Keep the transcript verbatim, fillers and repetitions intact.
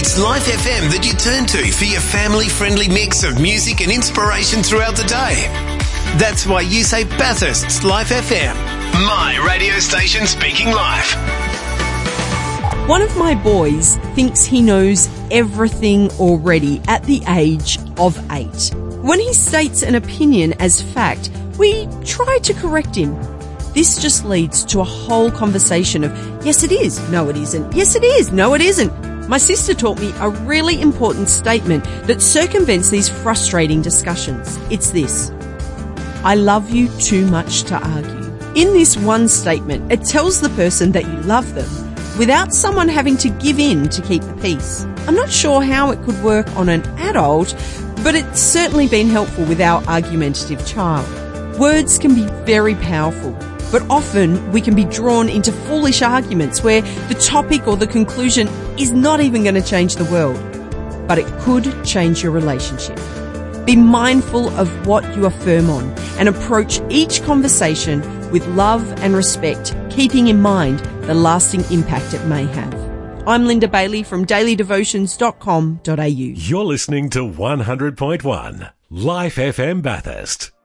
It's Life F M that you turn to for your family-friendly mix of music and inspiration throughout the day. That's why you say Bathurst's Life F M. My radio station speaking life. One of my boys thinks he knows everything already at the age of eight. When he states an opinion as fact, we try to correct him. This just leads to a whole conversation of, yes it is, no it isn't, yes it is, no it isn't. My sister taught me a really important statement that circumvents these frustrating discussions. It's this: I love you too much to argue. In this one statement, it tells the person that you love them without someone having to give in to keep the peace. I'm not sure how it could work on an adult, but it's certainly been helpful with our argumentative child. Words can be very powerful, but often we can be drawn into foolish arguments where the topic or the conclusion is not even going to change the world, but it could change your relationship. Be mindful of what you are firm on and approach each conversation with love and respect, keeping in mind the lasting impact it may have. I'm Linda Bailey from daily devotions dot com dot a u. You're listening to one hundred point one Life F M Bathurst.